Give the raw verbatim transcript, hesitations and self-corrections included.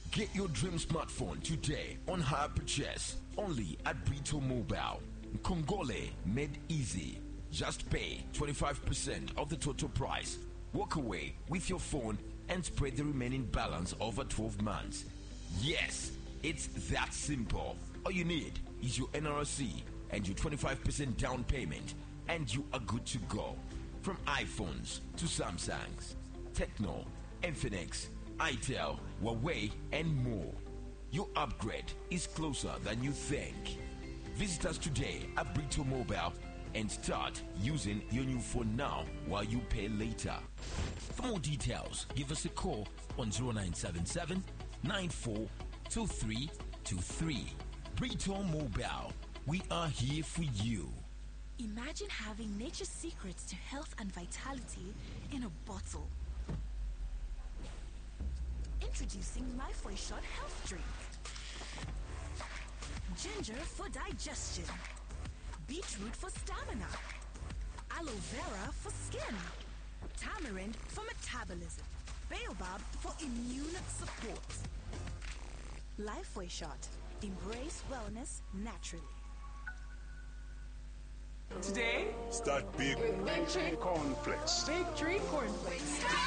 Get your dream smartphone today on hire purchase only at Brito Mobile. Congole made easy. Just pay twenty-five percent of the total price. Walk away with your phone and spread the remaining balance over twelve months. Yes, it's that simple. All you need is your N R C and your twenty-five percent down payment, and you are good to go. From iPhones to Samsungs, Tecno, Infinix, Itel, Huawei, and more. Your upgrade is closer than you think. Visit us today at Brito Mobile and start using your new phone now while you pay later. For more details, give us a call on zero nine seven seven, nine four two three two three. Brito Mobile, we are here for you. Imagine having nature's secrets to health and vitality in a bottle. Introducing Lifeway Shot Health Drink. Ginger for digestion. Beetroot for stamina. Aloe vera for skin. Tamarind for metabolism. Baobab for immune support. Lifeway Shot. Embrace wellness naturally. Today, start big. Big Tree Cornflakes. Big Tree Cornflakes.